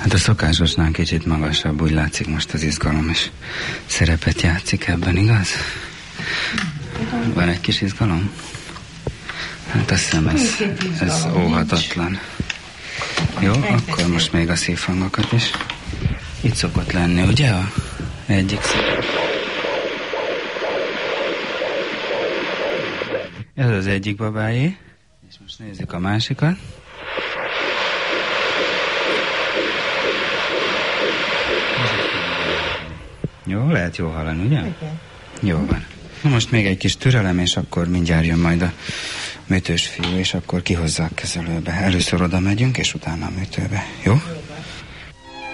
Hát a szokásosnál kicsit magasabb, úgy látszik most az izgalom is szerepet játszik ebben, igaz? Van egy kis izgalom? Hát azt hiszem ez óhatatlan. Jó, akkor most még a szívhangokat is. Itt szokott lenni, ugye? A egyik szív. Ez az egyik babáé. És most nézzük a másikat. Jó, lehet jó hallani, ugye? Igen. Jó van. Na most még egy kis türelem, és akkor mindjárt jön majd a műtős fiú, és akkor kihozza a kezelőbe. Először oda megyünk, és utána a műtőbe. Jó?